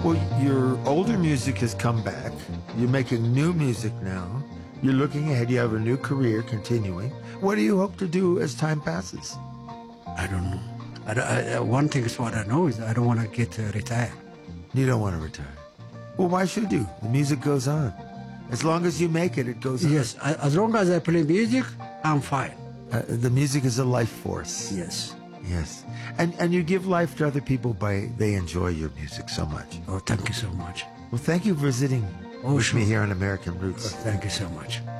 Well, your older music has come back. You're making new music now. You're looking ahead. You have a new career continuing. What do you hope to do as time passes? I don't know. One thing is what I know is I don't want to get retired. You don't want to retire. Well, why should you? The music goes on. As long as you make it, it goes on. Yes, as long as I play music, I'm fine. The music is a life force. Yes. Yes. And you give life to other people by they enjoy your music so much. Oh, thank you so much. Well, thank you for visiting with sure. me here on American Roots. Thank you so much.